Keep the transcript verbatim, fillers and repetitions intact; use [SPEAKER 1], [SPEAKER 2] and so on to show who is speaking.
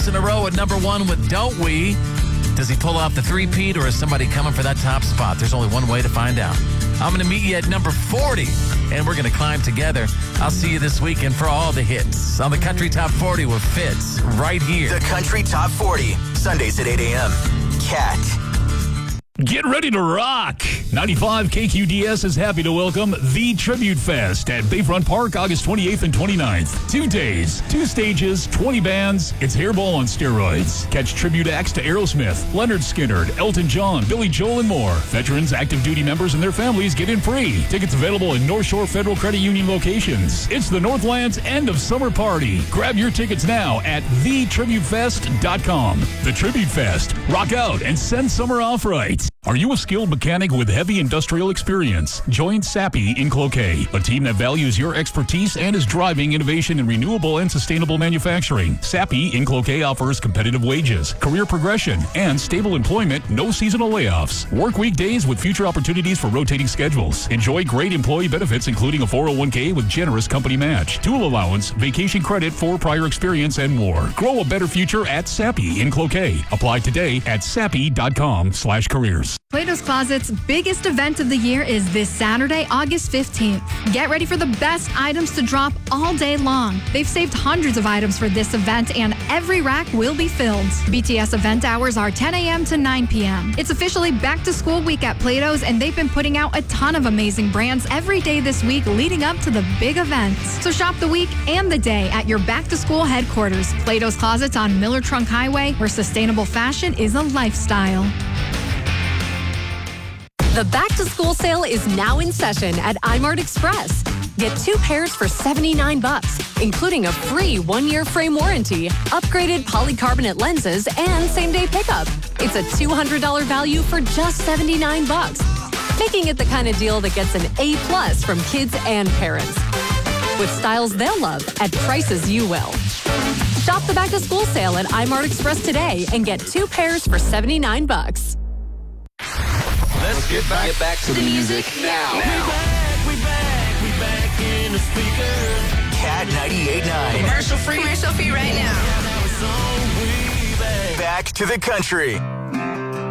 [SPEAKER 1] weeks in a row at number one with Don't We. Does he pull off the three-peat, or is somebody coming for that top spot? There's only one way to find out. I'm going to meet you at number forty, and we're going to climb together. I'll see you this weekend for all the hits on the Country Top forty with Fitz right here.
[SPEAKER 2] The Country Top forty, Sundays at eight a.m. Cat.
[SPEAKER 3] Get ready to rock! ninety-five K Q D S is happy to welcome The Tribute Fest at Bayfront Park, August twenty-eighth and twenty-ninth. Two days, two stages, twenty bands. It's Hairball on steroids. Catch tribute acts to Aerosmith, Leonard Skinner, Elton John, Billy Joel, and more. Veterans, active duty members, and their families get in free. Tickets available in North Shore Federal Credit Union locations. It's the Northland's end of summer party. Grab your tickets now at the tribute fest dot com. The Tribute Fest. Rock out and send summer off right. Are you a skilled mechanic with heavy industrial experience? Join Sappi in Cloquet, a team that values your expertise and is driving innovation in renewable and sustainable manufacturing. Sappi in Cloquet offers competitive wages, career progression, and stable employment, no seasonal layoffs. Work weekdays with future opportunities for rotating schedules. Enjoy great employee benefits, including a four oh one k with generous company match, tool allowance, vacation credit for prior experience, and more. Grow a better future at Sappi in Cloquet. Apply today at sappi dot com slash careers.
[SPEAKER 4] Plato's Closet's biggest event of the year is this Saturday, August fifteenth. Get ready for the best items to drop all day long. They've saved hundreds of items for this event, and every rack will be filled. B T S event hours are ten a.m. to nine p.m. It's officially back to school week at Plato's, and they've been putting out a ton of amazing brands every day this week leading up to the big event. So shop the week and the day at your back to school headquarters. Plato's Closets on Miller Trunk Highway, where sustainable fashion is a lifestyle.
[SPEAKER 5] The back-to-school sale is now in session at iMart Express. Get two pairs for seventy-nine bucks, including a free one-year frame warranty, upgraded polycarbonate lenses, and same-day pickup. It's a two hundred dollars value for just seventy-nine bucks, making it the kind of deal that gets an A plus from kids and parents. With styles they'll love at prices you will. Shop the back-to-school sale at iMart Express today and get two pairs for seventy-nine bucks.
[SPEAKER 2] Let's get back, get back to the music now. now.
[SPEAKER 1] We back, we back, we back in the speakers.
[SPEAKER 2] Cat ninety-eight point nine.
[SPEAKER 6] Commercial free. Commercial free right now.
[SPEAKER 2] Back to the country.